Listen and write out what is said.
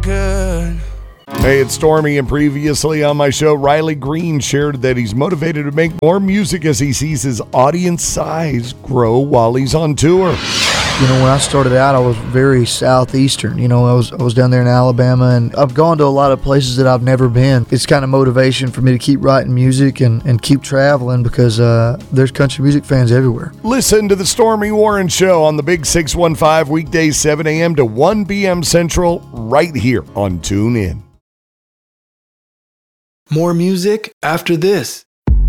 good. Hey, it's Stormy, and previously on my show, Riley Green shared that he's motivated to make more music as he sees his audience size grow while he's on tour. You know, when I started out, I was very southeastern. You know, I was down there in Alabama, and I've gone to a lot of places that I've never been. It's kind of motivation for me to keep writing music and keep traveling because there's country music fans everywhere. Listen to the Stormy Warren Show on the Big 615 weekdays 7 a.m. to 1 p.m. Central right here on TuneIn. More music after this.